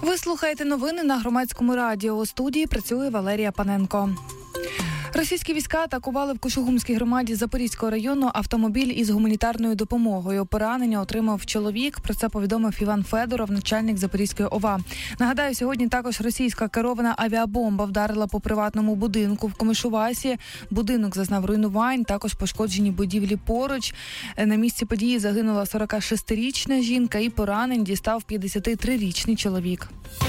Ви слухаєте новини на Громадському радіо. У студії працює Валерія Паненко. Російські війська атакували в Кошугумській громаді Запорізького району автомобіль із гуманітарною допомогою. Поранення отримав чоловік. Про це повідомив Іван Федоров, начальник Запорізької ОВА. Нагадаю, сьогодні також російська керована авіабомба вдарила по приватному будинку в Комишувасі. Будинок зазнав руйнувань, також пошкоджені будівлі поруч. На місці події загинула 46-річна жінка і поранень дістав 53-річний чоловік.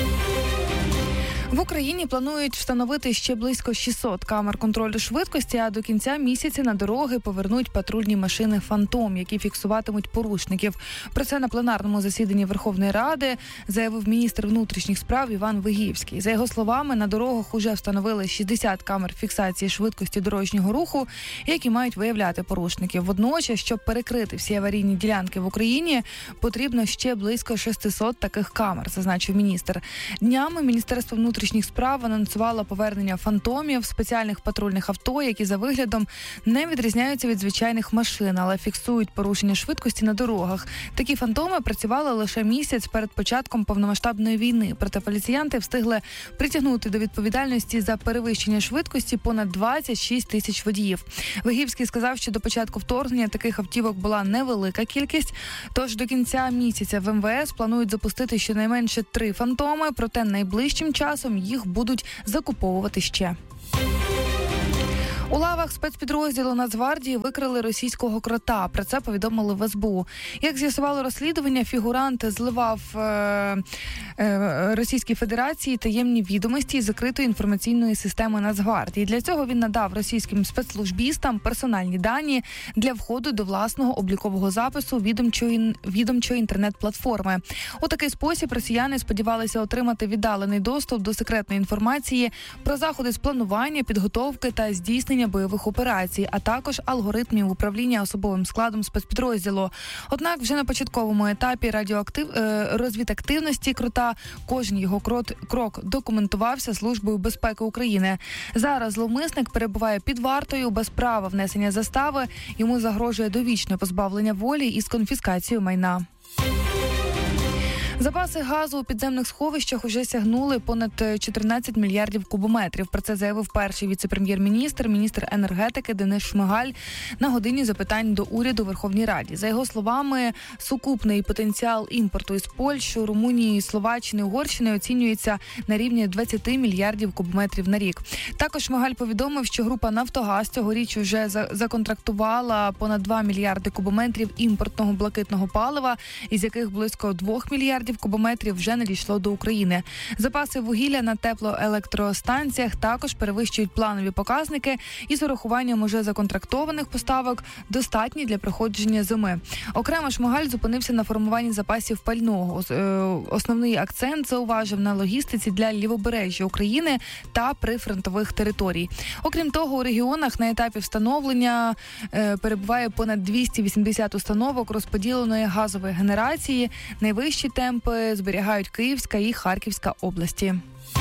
В Україні планують встановити ще близько 600 камер контролю швидкості, а до кінця місяця на дороги повернуть патрульні машини «Фантом», які фіксуватимуть порушників. Про це на пленарному засіданні Верховної Ради заявив міністр внутрішніх справ Іван Вигівський. За його словами, на дорогах уже встановили 60 камер фіксації швидкості дорожнього руху, які мають виявляти порушників. Водночас, щоб перекрити всі аварійні ділянки в Україні, потрібно ще близько 600 таких камер, зазначив міністр. Днями Міністерство внутрішніх справ анонсувало повернення «Фантомів» спеціальних патрульних авто, які за виглядом не відрізняються від звичайних машин, але фіксують порушення швидкості на дорогах. Такі «Фантоми» працювали лише місяць перед початком повномасштабної війни. Проте поліціянти встигли притягнути до відповідальності за перевищення швидкості понад 26 тисяч водіїв. Вигівський сказав, що до початку вторгнення таких автівок була невелика кількість, тож до кінця місяця в МВС планують запустити щонайменше 3 «Фантоми», проте найближчим часом їх будуть закуповувати ще. У лавах спецпідрозділу Нацгвардії викрили російського крота. Про це повідомили в СБУ. Як з'ясувало розслідування, фігурант зливав Російській Федерації таємні відомості із закритої інформаційної системи Нацгвардії. Для цього він надав російським спецслужбістам персональні дані для входу до власного облікового запису відомчої інтернет-платформи. У такий спосіб росіяни сподівалися отримати віддалений доступ до секретної інформації про заходи з планування, підготовки та здійснення бойових операцій, а також алгоритмів управління особовим складом спецпідрозділу. Однак вже на початковому етапі розвідактивності крота кожен його крок документувався Службою безпеки України. Зараз зловмисник перебуває під вартою без права внесення застави. Йому загрожує довічне позбавлення волі із конфіскацією майна. Запаси газу у підземних сховищах уже сягнули понад 14 мільярдів кубометрів. Про це заявив перший віце-прем'єр-міністр, міністр енергетики Денис Шмигаль на годині запитань до уряду Верховній Раді. За його словами, сукупний потенціал імпорту із Польщі, Румунії, Словаччини, Угорщини оцінюється на рівні 20 мільярдів кубометрів на рік. Також Шмигаль повідомив, що група «Нафтогаз» цьогоріч уже законтрактувала понад 2 мільярди кубометрів імпортного блакитного палива, із яких близько 2 мільярдів кубометрів вже надійшло до України. Запаси вугілля на теплоелектростанціях також перевищують планові показники і з урахуванням уже законтрактованих поставок достатні для проходження зими. Окремо Шмигаль зупинився на формуванні запасів пального. Основний акцент зауважив на логістиці для лівобережжя України та прифронтових територій. Окрім того, у регіонах на етапі встановлення перебуває понад 280 установок розподіленої газової генерації. Найвищі темпи зберігають Київська і Харківська області.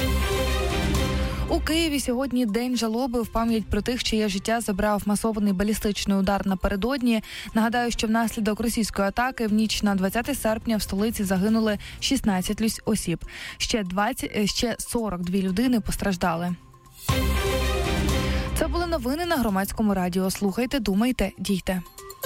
У Києві сьогодні день жалоби в пам'ять про тих, чиє життя забрав масований балістичний удар напередодні. Нагадаю, що внаслідок російської атаки в ніч на 20 серпня в столиці загинули 16 осіб. Ще 42 людини постраждали. Це були новини на Громадському радіо. Слухайте, думайте, дійте.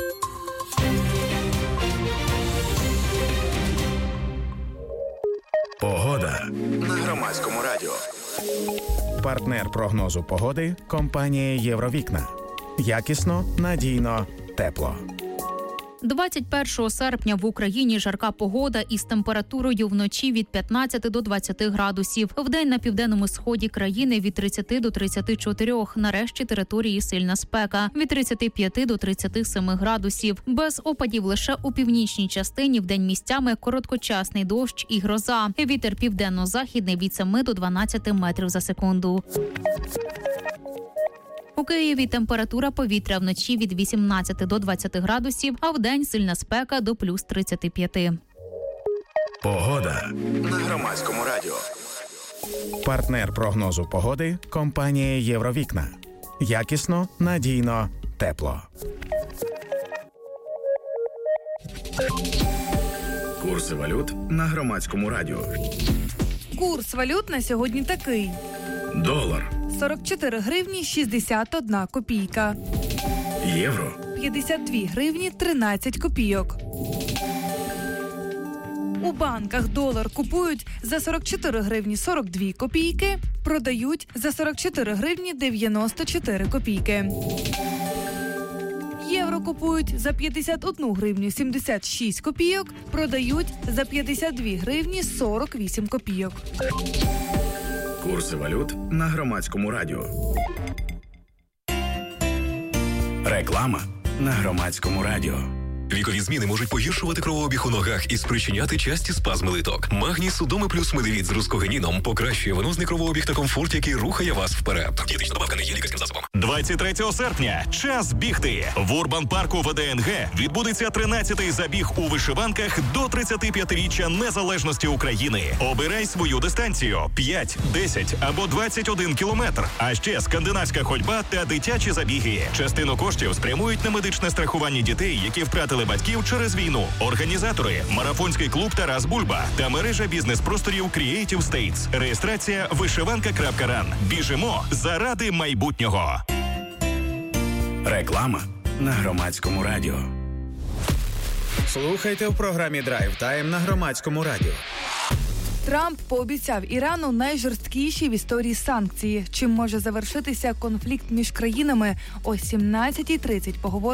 Погода на Громадському радіо. Партнер прогнозу погоди – компанія «Євровікна». Якісно, надійно, тепло. 21 серпня в Україні жарка погода із температурою вночі від 15 до 20 градусів. Вдень на південному сході країни від 30 до 34. На решті території сильна спека. Від 35 до 37 градусів. Без опадів лише у північній частині вдень місцями короткочасний дощ і гроза. Вітер південно-західний від 7 до 12 метрів за секунду. У Києві температура повітря вночі від 18 до 20 градусів, а вдень сильна спека до плюс 35. Погода на Громадському радіо. Партнер прогнозу погоди – компанія «Євровікна». Якісно, надійно, тепло. Курси валют на Громадському радіо. Курс валют на сьогодні такий. Долар. 44 гривні 61 копійка. Євро. 52 гривні 13 копійок. У банках долар купують за 44 гривні 42 копійки, продають за 44 гривні 94 копійки. Євро купують за 51 гривню 76 копійок, продають за 52 гривні 48 копійок. Курси валют на Громадському радіо. Реклама на Громадському радіо. Вікові зміни можуть погіршувати кровообіг у ногах і спричиняти часті спазми литок. Магній Судоми плюс медивіт з рускогеніном покращує венозний кровообіг та комфорт, який рухає вас вперед. Дієтична добавка не є лікарським засобом. 23 серпня. Час бігти. В Урбан-парку ВДНГ відбудеться 13-й забіг у вишиванках до 35-річчя незалежності України. Обирай свою дистанцію – 5, 10 або 21 кілометр. А ще скандинавська ходьба та дитячі забіги. Частину коштів спрямують на медичне страхування дітей, які втратили батьків через війну. Організатори – марафонський клуб Тарас Бульба та мережа бізнес-просторів Creative States. Реєстрація вишиванка.ран. Біжимо заради майбутнього. Реклама на Громадському радіо. Слухайте в програмі Драйв Тайм на Громадському радіо. Трамп пообіцяв Ірану найжорсткіші в історії санкції. Чим може завершитися конфлікт між країнами? О 17:30 поговоримо